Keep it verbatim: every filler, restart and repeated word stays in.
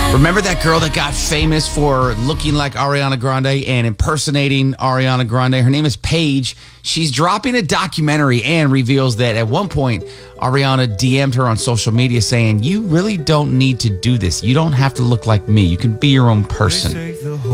Remember that girl that got famous for looking like Ariana Grande and impersonating Ariana Grande? Her name is Paige. She's dropping a documentary and reveals that at one point, Ariana D M'd her on social media saying, "You really don't need to do this. You don't have to look like me. You can be your own person."